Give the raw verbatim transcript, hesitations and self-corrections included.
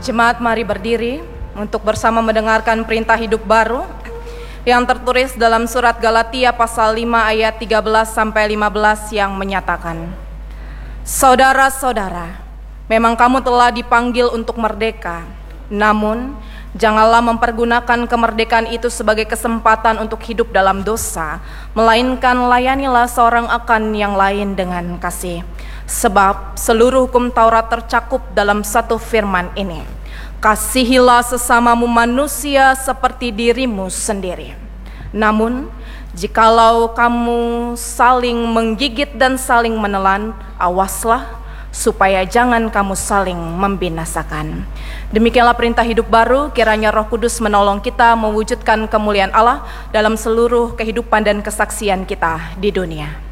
Jemaat mari berdiri untuk bersama mendengarkan perintah hidup baru yang tertulis dalam surat Galatia pasal lima ayat tiga belas sampai lima belas yang menyatakan, saudara-saudara, memang kamu telah dipanggil untuk merdeka, namun janganlah mempergunakan kemerdekaan itu sebagai kesempatan untuk hidup dalam dosa, melainkan layanilah seorang akan yang lain dengan kasih. Sebab seluruh hukum Taurat tercakup dalam satu firman ini, kasihilah sesamamu manusia seperti dirimu sendiri. Namun, jikalau kamu saling menggigit dan saling menelan, awaslah supaya jangan kamu saling membinasakan. Demikianlah perintah hidup baru, kiranya Roh Kudus menolong kita mewujudkan kemuliaan Allah dalam seluruh kehidupan dan kesaksian kita di dunia.